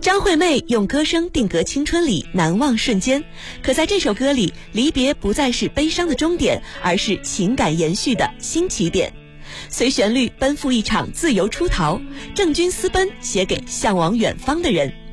张惠妹用歌声定格青春里难忘瞬间，可在这首歌里，离别不再是悲伤的终点，而是情感延续的新起点。随旋律奔赴一场自由出逃，郑钧私奔写给向往远方的人。